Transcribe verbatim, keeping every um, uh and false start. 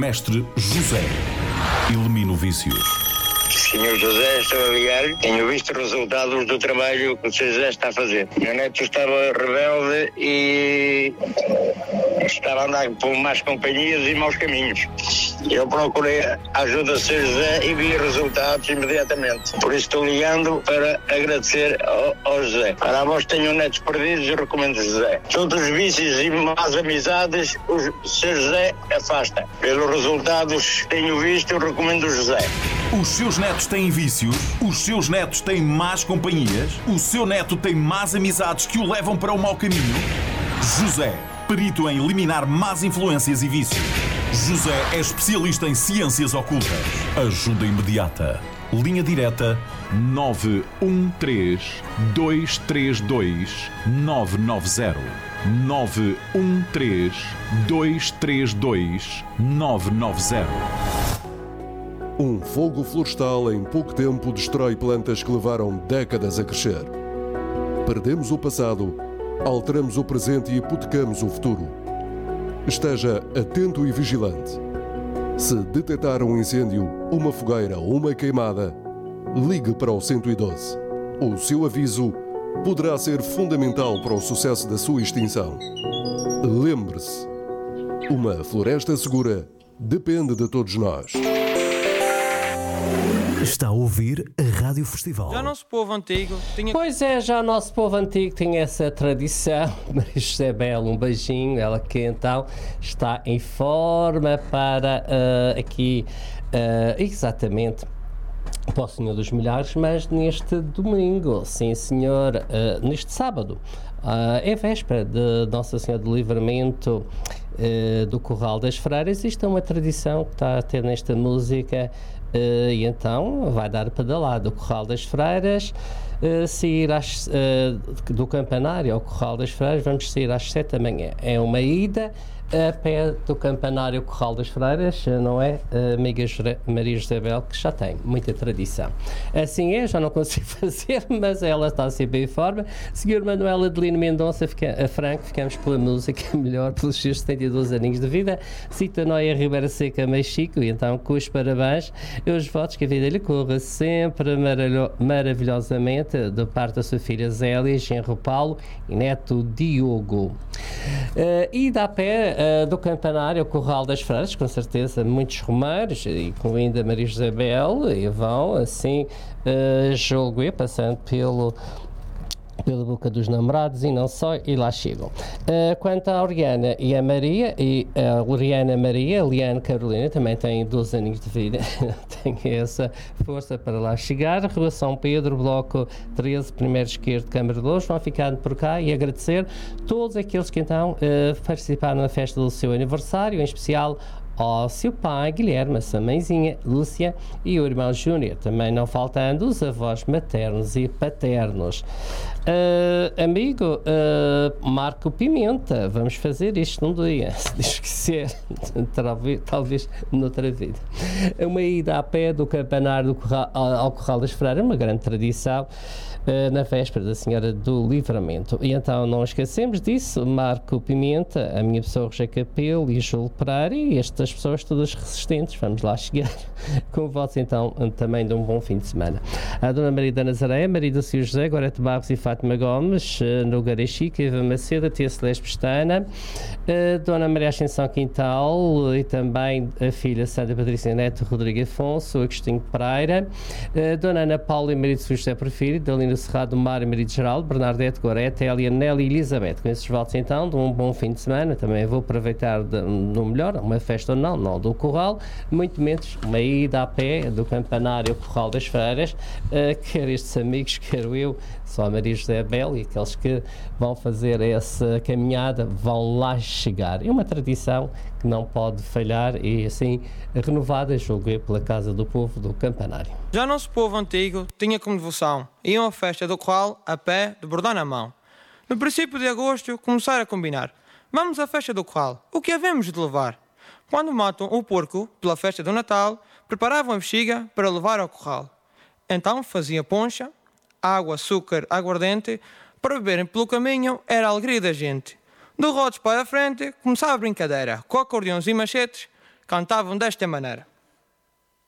Mestre José. Elimina o vício. senhor José, estou a ligar. Tenho visto resultados do trabalho que o senhor José está a fazer. Meu neto estava rebelde e estava a andar por más companhias e maus caminhos. Eu procurei a ajuda do senhor José e vi resultados imediatamente. Por isso estou ligando para agradecer ao, ao José. Para a voz tenho netos perdidos, eu recomendo José. Todos os vícios e más amizades, o senhor José afasta. Pelos resultados que tenho visto, eu recomendo o José. Os seus netos têm vícios? Os seus netos têm más companhias? O seu neto tem más amizades que o levam para o mau caminho? José, perito em eliminar más influências e vícios. José é especialista em ciências ocultas. Ajuda imediata. Linha direta nove um três, dois três dois, nove nove zero. nove um três, dois três dois, nove nove zero. Um fogo florestal em pouco tempo destrói plantas que levaram décadas a crescer. Perdemos o passado, alteramos o presente e hipotecamos o futuro. Esteja atento e vigilante. Se detectar um incêndio, uma fogueira ou uma queimada, ligue para o cento e doze. O seu aviso poderá ser fundamental para o sucesso da sua extinção. Lembre-se, uma floresta segura depende de todos nós. Está a ouvir a Rádio Festival. Já nosso povo antigo tinha... Pois é, já o nosso povo antigo tinha essa tradição. Maria José Belo, um beijinho. Ela que então está em forma para uh, aqui, uh, exatamente, para o Senhor dos Milhares, mas neste domingo, sim senhor, uh, neste sábado, uh, é véspera de Nossa Senhora do Livramento uh, do Curral das Freiras. Isto é uma tradição que está a ter nesta música. Uh, e então vai dar pedalada. O Curral das Freiras, uh, sair às, uh, do campanário ao Curral das Freiras, vamos sair às sete da manhã. É uma ida a pé do campanário ao Curral das Freiras, não é? Uh, amiga Maria José Belo, que já tem muita tradição. Assim é, já não consigo fazer, mas ela está sempre em forma. senhor Manuel Adelino Mendonça, fica, a Franco, ficamos pela música melhor, pelos seus setenta e dois aninhos de vida. Cita Noia Ribeira Seca Mexico, e então com os parabéns e os votos que a vida lhe corra sempre maravilho- maravilhosamente, da parte da sua filha Zélia, genro Paulo e neto Diogo. Uh, e dá pé uh, do campanário ao Curral das Freiras, com certeza muitos romeiros, incluindo a Maria José Belo, e vão assim, uh, julgo eu, passando pelo pela boca dos namorados e não só, e lá chegam. Uh, quanto à Oriana e a Maria, e a Oriana Maria, a Liane Carolina, também têm doze anos de vida, têm essa força para lá chegar. Rua São Pedro, Bloco treze, primeiro esquerdo, Câmara de Louros, vão ficando por cá e agradecer todos aqueles que então uh, participaram na festa do seu aniversário, em especial ao seu pai, Guilherme, a sua mãezinha, Lúcia, e o irmão Júnior, também não faltando os avós maternos e paternos. Uh, amigo uh, Marco Pimenta, vamos fazer isto num dia, se Deus quiser, talvez, talvez noutra vida. Uma ida a pé do campanário do Corral, ao Curral das Freiras, uma grande tradição, Uh, na véspera da Senhora do Livramento. E então não esquecemos disso, Marco Pimenta, a minha pessoa Roger Capelo e Júlio Pereira, e estas pessoas todas resistentes, vamos lá chegar, com votos então também de um bom fim de semana. A Dona Maria da Nazaré, Maria do Senhor José, Gorete Barros e Fátima Gomes, uh, no Garachica, Eva Macedo, Tia Celeste Pestana, uh, Dona Maria Ascensão Quintal, uh, e também a filha Santa Patrícia Neto Rodrigo Afonso, Agostinho Pereira, uh, Dona Ana Paula e Maria do Senhor José Porfírio, Dalina Cerrado, Mário Maria de Geraldo, Bernadette, Gorete, Elia, Nelly e Elizabeth. Com esses votos então, de um bom fim de semana. Também vou aproveitar de, no melhor, uma festa ou não, não do Curral, muito menos uma ida a pé do campanário ao Curral das Freiras, uh, quer estes amigos, quero eu, só a Maria José Belo, e aqueles que vão fazer essa caminhada vão lá chegar. É uma tradição que não pode falhar e assim renovada, julgo eu, pela Casa do Povo do Campanário. Já nosso povo antigo tinha como devoção iam à festa do Curral a pé, de bordão na mão. No princípio de agosto começaram a combinar: vamos à festa do Curral, o que havemos de levar? Quando matam o porco pela festa do Natal, preparavam a bexiga para levar ao Curral. Então fazia poncha, água, açúcar, aguardente, para beberem pelo caminho, era a alegria da gente. Do Rodes para a frente, começava a brincadeira, com acordeões e machetes, cantavam desta maneira.